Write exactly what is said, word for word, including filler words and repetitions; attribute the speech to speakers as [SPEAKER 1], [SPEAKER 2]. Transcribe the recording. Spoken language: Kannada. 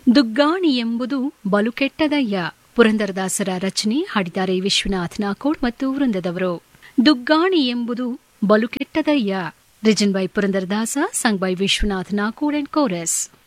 [SPEAKER 1] ದುಗ್ಗಾಣಿ ಎಂಬುದು ಬಲು ಕೆಟ್ಟದಯ್ಯ. ಪುರಂದರದಾಸರ ರಚನೆ ಹಾಡಿದ್ದಾರೆ ವಿಶ್ವನಾಥ್ ನಾಕೋಡ್ ಮತ್ತು ವೃಂದದವರು. ದುಗ್ಗಾಣಿ ಎಂಬುದು ಬಲು ಕೆಟ್ಟದಯ್ಯ. Region by Purandaradasa, sung by Vishwanath Nakod and chorus.